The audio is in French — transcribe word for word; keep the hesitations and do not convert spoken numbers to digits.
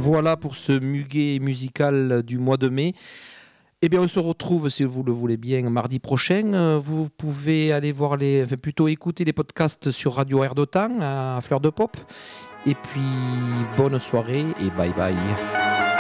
Voilà pour ce muguet musical du mois de mai. Eh bien, on se retrouve, si vous le voulez bien, mardi prochain. Euh, Vous pouvez aller voir les, enfin, plutôt écouter les podcasts sur Radio Air d'Otan à Fleur de Pop. Et puis, bonne soirée et bye bye.